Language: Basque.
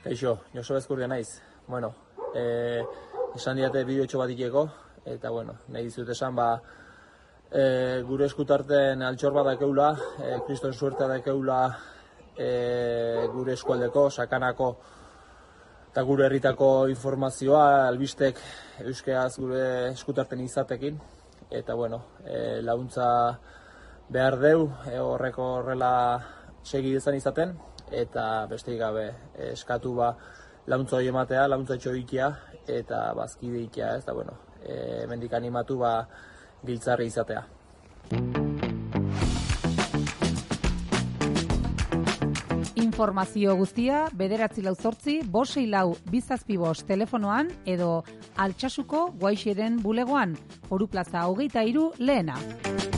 Kaixo, Josu Ezkurdia naiz. Bueno, esan diate bideotxo bat ikeko, eta bueno, nahi dizut esan, gure eskutarten altxor bat dakeula, kriston suertea dakeula gure eskualdeko, sakanako eta gure herritako informazioa, albistek euskeraz gure eskutarten izatekin, eta bueno, laguntza behar deu, horrela segi dezan izaten, eta besteik gabe eskatu laguntza hori ematea, laguntza etxo ikia, eta bazkide ikia, ez da, bueno, hemendik animatu giltzarri izatea. Informazio guztia 948-564-275 telefonoan edo Altsasuko Guaixeren bulegoan, Foru Plaza 23 lehena.